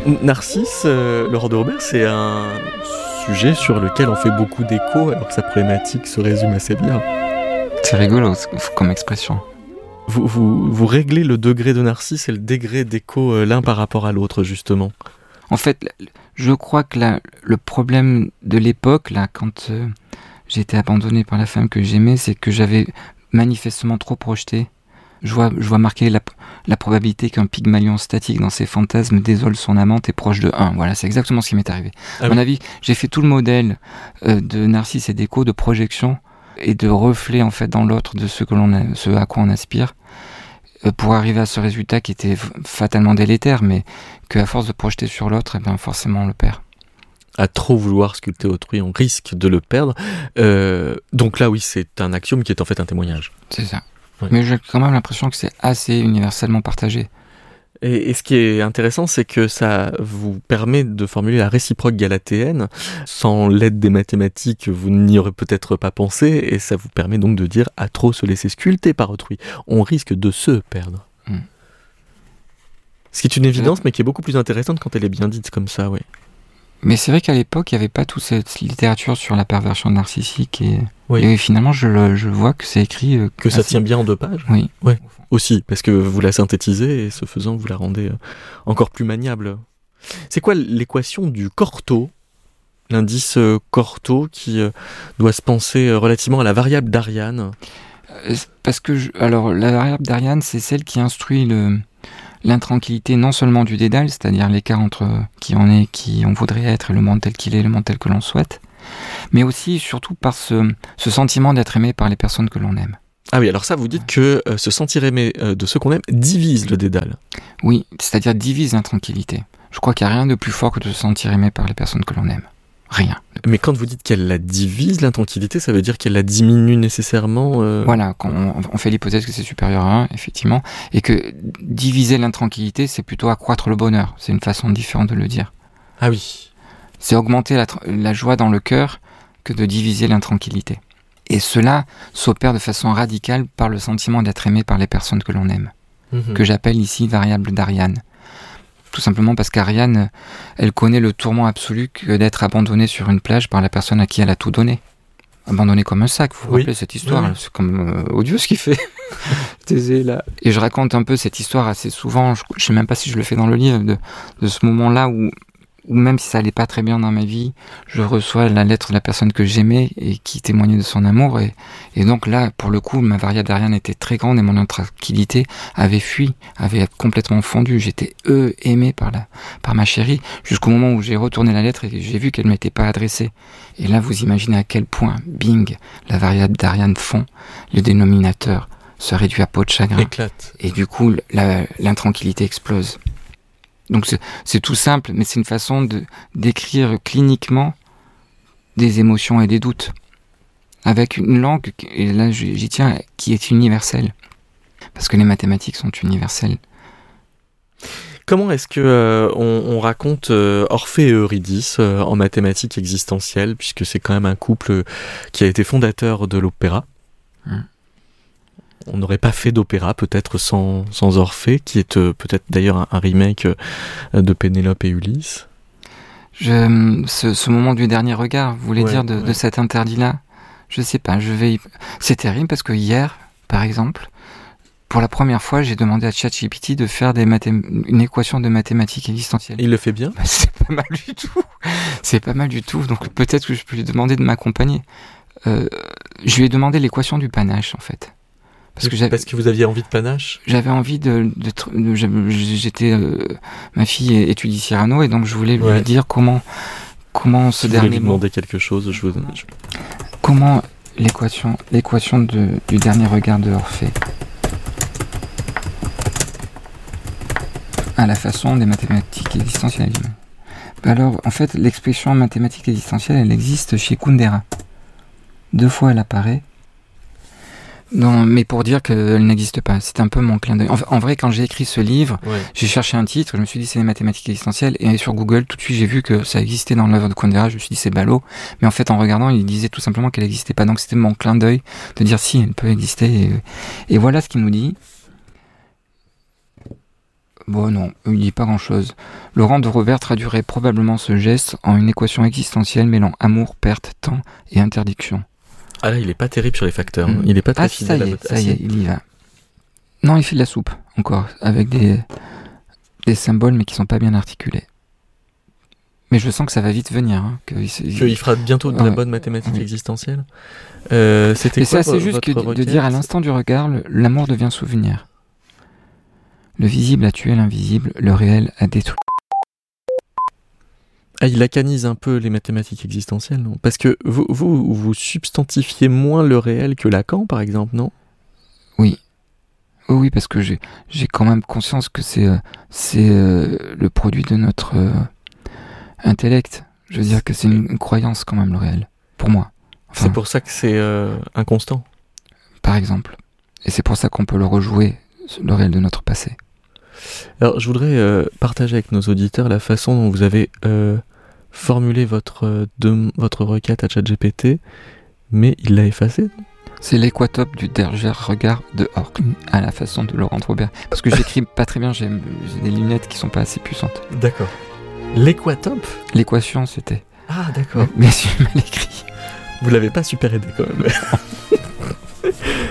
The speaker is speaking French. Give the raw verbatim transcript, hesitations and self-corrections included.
Narcisse, euh, Laurent de Robert, c'est un sujet sur lequel on fait beaucoup d'écho, alors que sa problématique se résume assez bien. C'est rigolo comme expression. Vous, vous, vous réglez le degré de Narcisse et le degré d'écho euh, l'un par rapport à l'autre, justement. En fait, je crois que la, le problème de l'époque, là, quand euh, j'ai été abandonné par la femme que j'aimais, c'est que j'avais manifestement trop projeté. Je vois, je vois marquer la, la probabilité qu'un Pygmalion statique dans ses fantasmes désole son amante est proche de un. Voilà, c'est exactement ce qui m'est arrivé. Ah à oui. mon avis, j'ai fait tout le modèle euh, de Narcisse et d'écho, de projection et de reflet en fait dans l'autre de ce, que l'on a, ce à quoi on aspire, euh, pour arriver à ce résultat qui était f- fatalement délétère, mais qu'à force de projeter sur l'autre, eh bien forcément on le perd. À trop vouloir sculpter autrui, on risque de le perdre. Euh, donc là, oui, c'est un axiome qui est en fait un témoignage. C'est ça. Ouais. Mais j'ai quand même l'impression que c'est assez universellement partagé. Et, et ce qui est intéressant, c'est que ça vous permet de formuler la réciproque galatéenne. Sans l'aide des mathématiques, vous n'y aurez peut-être pas pensé, et ça vous permet donc de dire à trop se laisser sculpter par autrui, on risque de se perdre. Mm. Ce qui est une évidence, mais qui est beaucoup plus intéressante quand elle est bien dite comme ça, oui. Mais c'est vrai qu'à l'époque, il n'y avait pas toute cette littérature sur la perversion narcissique. Et, Oui. et finalement, je, le, je vois que c'est écrit... euh, Que ça assez- tient bien en deux pages. Oui. Ouais, aussi, parce que vous la synthétisez et ce faisant, vous la rendez euh, encore plus maniable. C'est quoi l'équation du Cortot, l'indice euh, Cortot qui euh, doit se penser euh, relativement à la variable d'Ariane? Euh, Parce que, je- alors, la variable d'Ariane, c'est celle qui instruit le, l'intranquillité non seulement du dédale, c'est-à-dire l'écart entre qui on est, qui on voudrait être, et le monde tel qu'il est, le monde tel que l'on souhaite, mais aussi, surtout, par ce, ce sentiment d'être aimé par les personnes que l'on aime. Ah oui, alors ça, vous dites que euh, se sentir aimé euh, de ceux qu'on aime divise le dédale. Oui, c'est-à-dire divise l'intranquillité. Je crois qu'il n'y a rien de plus fort que de se sentir aimé par les personnes que l'on aime. Rien. Mais quand vous dites qu'elle la divise, l'intranquillité, ça veut dire qu'elle la diminue nécessairement euh... Voilà, quand on, on fait l'hypothèse que c'est supérieur à un, effectivement, et que diviser l'intranquillité, c'est plutôt accroître le bonheur. C'est une façon différente de le dire. Ah oui. C'est augmenter la, la joie dans le cœur que de diviser l'intranquillité. Et cela s'opère de façon radicale par le sentiment d'être aimé par les personnes que l'on aime, Mmh. que j'appelle ici variable d'Ariane. Tout simplement parce qu'Ariane, elle connaît le tourment absolu que d'être abandonnée sur une plage par la personne à qui elle a tout donné. Abandonnée comme un sac, vous vous Oui. rappelez cette histoire, Oui. c'est comme euh, odieux ce qu'il fait. Thésée, là. Et je raconte un peu cette histoire assez souvent, je ne sais même pas si je le fais dans le livre, de, de ce moment-là où, où même si ça allait pas très bien dans ma vie, je reçois la lettre de la personne que j'aimais et qui témoignait de son amour. Et, et donc là, pour le coup, ma variable d'Ariane était très grande et mon intranquillité avait fui, avait complètement fondu. J'étais eux aimé par, la, par ma chérie, jusqu'au moment où j'ai retourné la lettre et j'ai vu qu'elle ne m'était pas adressée. Et là, vous imaginez à quel point, bing, la variable d'Ariane fond, le dénominateur se réduit à peau de chagrin. Éclate. Et du coup, la, l'intranquillité explose. Donc c'est, c'est tout simple, mais c'est une façon de d'écrire cliniquement des émotions et des doutes, avec une langue, et là j'y tiens, qui est universelle. Parce que les mathématiques sont universelles. Comment est-ce que euh, on, on raconte euh, Orphée et Eurydice euh, en mathématiques existentielles, puisque c'est quand même un couple qui a été fondateur de l'opéra. Hum. On n'aurait pas fait d'opéra peut-être sans, sans Orphée, qui est euh, peut-être d'ailleurs un, un remake euh, de Pénélope et Ulysse. Je, ce, ce moment du dernier regard, vous voulez Ouais, dire de, ouais. de cet interdit-là? Je sais pas, je vais... y- C'est terrible parce que hier, par exemple, pour la première fois, j'ai demandé à ChatGPT de faire des mathém- une équation de mathématiques existentielles. Il le fait bien. Bah, c'est pas mal du tout. C'est pas mal du tout. Donc peut-être que je peux lui demander de m'accompagner. Euh, je lui ai demandé l'équation du panache, en fait. Parce que j'avais, Parce que vous aviez envie de panache. j'avais envie de... de, tr- de- j'avais- j'étais... euh, ma fille étudie Cyrano et donc je voulais lui Ouais. dire comment... Comment ce Je voulais dernier lui mot... demander quelque chose. Je vous... je- Comment l'équation, l'équation de, du dernier regard de Orphée, à la façon des mathématiques existentielles. Alors, en fait, l'expression mathématique existentielle, elle existe chez Kundera. Deux fois, elle apparaît. Non, mais pour dire qu'elle n'existe pas. C'est un peu mon clin d'œil. En, en vrai, quand j'ai écrit ce livre, Ouais. j'ai cherché un titre, je me suis dit c'est les mathématiques existentielles, et sur Google, tout de suite, j'ai vu que ça existait dans l'œuvre de Kundera, je me suis dit c'est ballot, mais en fait, en regardant, il disait tout simplement qu'elle n'existait pas, donc c'était mon clin d'œil de dire si, elle peut exister, et, et voilà ce qu'il nous dit. Bon non, il dit pas grand-chose. Laurent de Robert traduirait probablement ce geste en une équation existentielle mêlant amour, perte, temps et interdiction. Ah là, il est pas terrible sur les facteurs. Mmh. Il est pas très ah, fidèle ça y à est, votre... ça y est, il y va. Non, il fait de la soupe, encore, avec des, des symboles, mais qui sont pas bien articulés. Mais je sens que ça va vite venir. Hein, que il, Qu'il fera bientôt de ouais. la bonne mathématique ouais. existentielle. Euh, c'était mais quoi, c'est assez juste que de, de dire à l'instant du regard, le, l'amour devient souvenir. Le visible a tué l'invisible, le réel a détruit. Ah, il lacanise un peu les mathématiques existentielles, non ? Parce que vous, vous, vous substantifiez moins le réel que Lacan, par exemple, non ? Oui. Oui, parce que j'ai, j'ai quand même conscience que c'est, euh, c'est euh, le produit de notre euh, intellect. Je veux dire que c'est une, une croyance quand même, le réel. Pour moi. Enfin, c'est pour ça que c'est euh, inconstant. Par exemple. Et c'est pour ça qu'on peut le rejouer, le réel de notre passé. Alors, je voudrais euh, partager avec nos auditeurs la façon dont vous avez euh, formulé votre, euh, de, votre requête à ChatGPT, mais il l'a effacé. C'est l'équatope du dernier regard de Orkney, à la façon de Laurent de Robert. Parce que j'écris pas très bien, j'ai, j'ai des lunettes qui sont pas assez puissantes. D'accord. L'équatope ? L'équation, c'était. Ah, d'accord. Mais, mais j'ai mal écrit. Vous l'avez pas super aidé quand même.